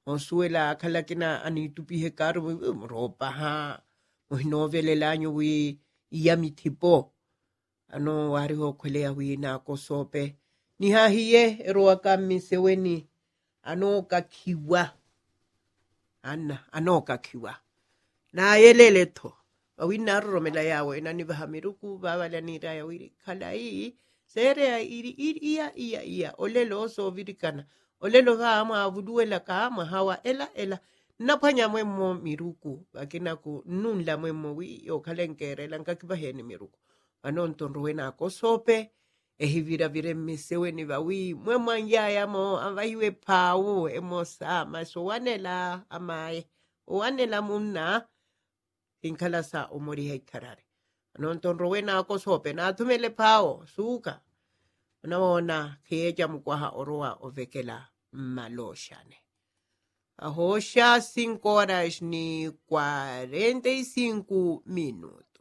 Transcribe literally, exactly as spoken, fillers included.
o suela kala kina ani tupi he karu ropa ha o novele lanyo wi iami tipo ano wari ho kwelea wi na kosope ni ha hiye roa kami seweni ano kakiwa ana ano kakiwa na yelele to awina romela yawe na ni bahamiruku babala ni raya wi kala i sere iri iri ia ia ia olelo so virikana olelo kama avuduela kama hawa ela ela napanya mwemo miruku bakina ku nunla mwemo wi yo kalenkere lanka kibaheni miruku anonton ruena kosope ehivira vire misewe ni bawi mwemo njaya mo avahiwe pau emosa maso wanela amae wanela mumna inkala sa omori heikarare anonton ruena kosope na tumele pau suka naona keja mkwaha oroa ovekela maloshane. Ahosha cinco horas ni cuarenta y cinco minutos.